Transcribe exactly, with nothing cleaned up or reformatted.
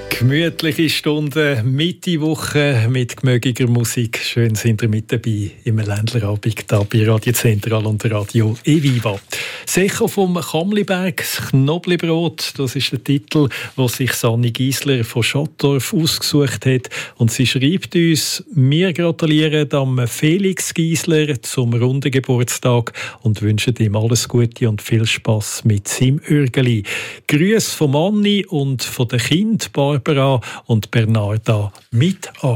Gemütliche Stunden, Mitte Woche mit gemögiger Musik. Schön sind ihr mit dabei im Ländlerabend hier bei Radio Zentral und Radio Eviva. «Secho vom Kamliberg, das Knoblibrot», das ist der Titel, den sich Sanni Giesler von Schottdorf ausgesucht hat. Und sie schreibt uns: «Wir gratulieren am Felix Giesler zum runden Geburtstag und wünschen ihm alles Gute und viel Spass mit seinem Örgeli. Grüße von Anni und von den Kindern Barbara und Bernarda mit an.»